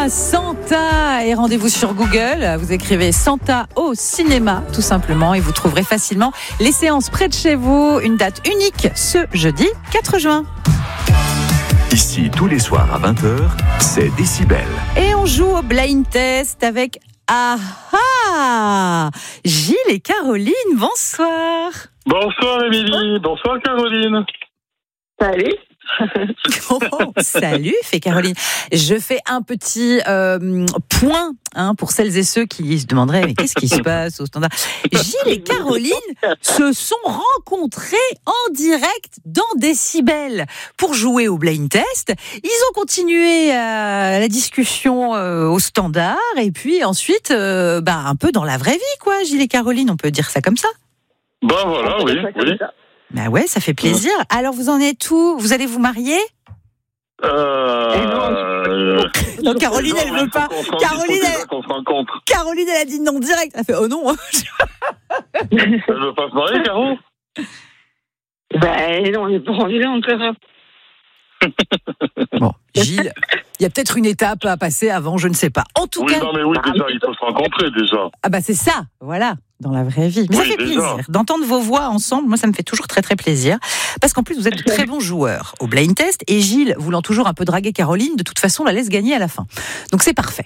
cinéma Santa et rendez-vous sur Google. Vous écrivez Santa au cinéma tout simplement et vous trouverez facilement les séances près de chez vous. Une date unique ce jeudi 4 juin. Ici, tous les soirs à 20h, c'est Décibel. Et on joue au blind test avec Gilles et Caroline, bonsoir. Bonsoir Émilie, bonsoir Caroline. Salut. Oh, salut, fait Caroline. Je fais un petit point pour celles et ceux qui se demanderaient mais qu'est-ce qui se passe au standard. Gilles et Caroline se sont rencontrés en direct dans Décibel pour jouer au blind test. Ils ont continué la discussion au standard et puis ensuite un peu dans la vraie vie quoi. Gilles et Caroline, on peut dire ça comme ça. Ben voilà, oui. Bah ouais, ça fait plaisir. Alors vous en êtes où ? Vous allez vous marier ? Non, Caroline, elle veut pas. Caroline, elle a dit non direct. Elle fait oh non. Elle veut pas se marier, Caro ? Ben non, on n'est pas rendu là encore. Bon, Gilles, il y a peut-être une étape à passer avant, je ne sais pas. En tout cas. Non mais oui, déjà, il faut se rencontrer déjà. Ah bah c'est ça, voilà. Dans la vraie vie. Mais ça fait plaisir d'entendre vos voix ensemble. Moi, ça me fait toujours très, très plaisir. Parce qu'en plus, vous êtes de très bons joueurs au blind test. Et Gilles, voulant toujours un peu draguer Caroline, de toute façon, la laisse gagner à la fin. Donc, c'est parfait.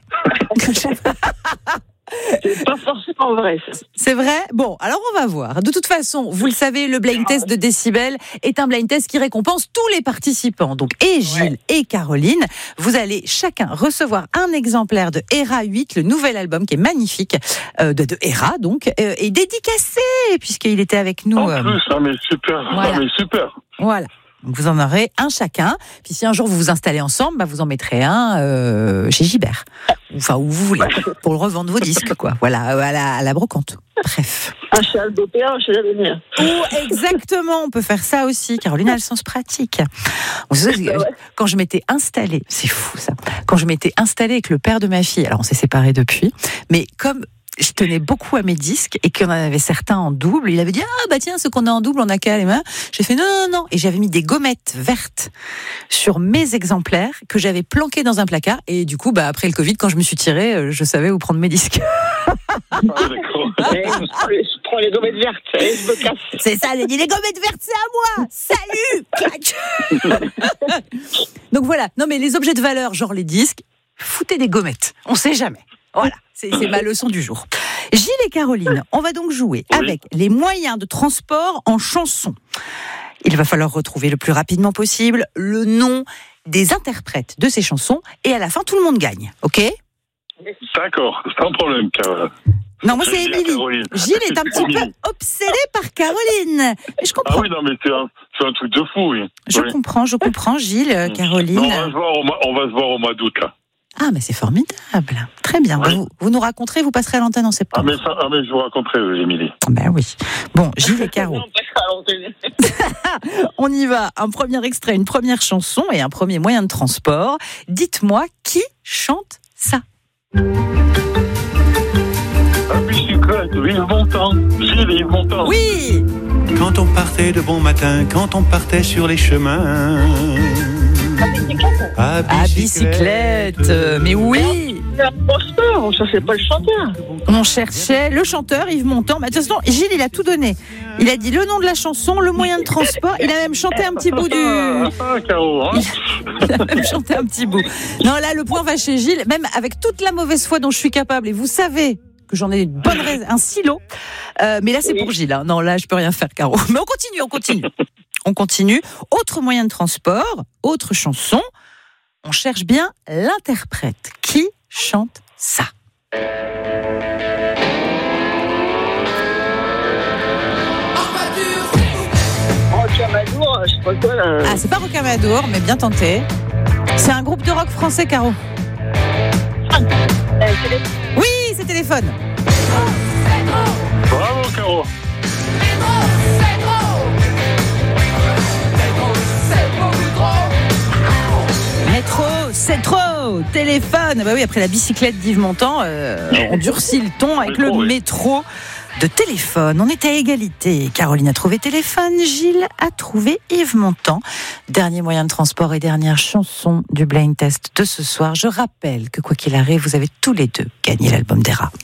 C'est pas forcément vrai, ça. C'est vrai ? Bon, alors on va voir. De toute façon, vous le savez, le blind test de Décibel est un blind test qui récompense tous les participants. Donc, et Gilles et Caroline, vous allez chacun recevoir un exemplaire de Hera 8, le nouvel album qui est magnifique, de Hera, donc, et dédicacé, puisqu'il était avec nous. En plus, mais super. Voilà. Super. Voilà. Donc vous en aurez un chacun. Puis si un jour vous vous installez ensemble, vous en mettrez un chez Gibert. Enfin, où vous voulez. Pour le revendre vos disques, quoi. Voilà, à la brocante. Bref. Un chez Albopéa, un chez l'Avenir. Oh, exactement. On peut faire ça aussi. Caroline a le sens pratique. Quand je m'étais installée, c'est fou ça. Quand je m'étais installée avec le père de ma fille, alors on s'est séparés depuis, mais comme je tenais beaucoup à mes disques et qu'il y en avait certains en double. Il avait dit tiens, ceux qu'on a en double, on a qu'à les mains. J'ai fait non. Et j'avais mis des gommettes vertes sur mes exemplaires que j'avais planqués dans un placard. Et du coup, après le Covid, quand je me suis tirée, je savais où prendre mes disques. D'accord. Je prends les gommettes vertes et je me casse. C'est ça, j'ai dit les gommettes vertes, c'est à moi. Salut. Donc voilà. Non mais les objets de valeur, genre les disques, foutez des gommettes. On sait jamais. Voilà, c'est ma leçon du jour. Gilles et Caroline, on va donc jouer avec les moyens de transport en chanson. Il va falloir retrouver le plus rapidement possible le nom des interprètes de ces chansons et à la fin, tout le monde gagne, ok ? D'accord, sans problème, Caroline. Non, moi c'est Émilie. Gilles est un petit peu obsédé par Caroline. Mais je comprends. Ah oui, non, mais c'est un truc de fou, oui. Je comprends, Gilles, Caroline. Non, on va se voir au mois d'août, là. Ah, mais c'est formidable. Très bien. Oui. Vous nous raconterez, vous passerez à l'antenne en septembre. Mais je vous raconterai, Émilie. Ben oui. Bon, Gilles et Caro. On y va. Un premier extrait, une première chanson et un premier moyen de transport. Dites-moi qui chante ça. La bicyclette, vive mon temps. Gilles, vive mon temps. Oui. Quand on partait de bon matin, quand on partait sur les chemins. À bicyclette. Mais oui. L'imposteur, ça c'est pas le chanteur. On cherchait le chanteur Yves Montand. De toute façon, Gilles, il a tout donné. Il a dit le nom de la chanson, le moyen de transport. Il a même chanté un petit bout du. Caro, hein. Il a même chanté un petit bout. Non, là, le point va chez Gilles. Même avec toute la mauvaise foi dont je suis capable. Et vous savez que j'en ai une bonne raison, un silo. Mais là, c'est pour Gilles. Hein. Non, là, je peux rien faire, Caro. Mais on continue. Autre moyen de transport, autre chanson. On cherche bien l'interprète. Qui chante ça ? Rocamadour, je sais pas quoi là. Ah, c'est pas Rocamadour, mais bien tenté. C'est un groupe de rock français, Caro. Oui, c'est Téléphone. Bravo, Caro. Métro, c'est trop. Téléphone. Bah oui, après la bicyclette d'Yves Montand, on durcit le ton avec le métro. de téléphone. On est à égalité. Caroline a trouvé téléphone, Gilles a trouvé Yves Montand. Dernier moyen de transport et dernière chanson du blind test de ce soir. Je rappelle que quoi qu'il arrive, vous avez tous les deux gagné l'album des rats.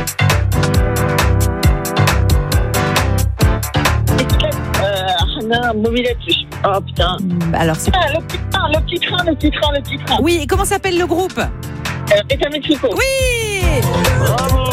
Mobilette. Oh putain. Alors c'est... Le petit train. Oui, et comment s'appelle le groupe ? Eta Mexico. Oui. Bravo.